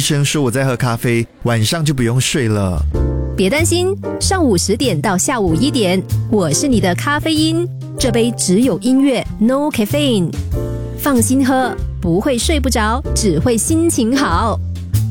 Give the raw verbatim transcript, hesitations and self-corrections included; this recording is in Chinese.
生说我在喝咖啡，晚上就不用睡了。 别担心，上午十点到下午一点，我是你的咖啡因，这杯只有音乐 ，no caffeine， 放心喝，不会睡不着，只会心情好。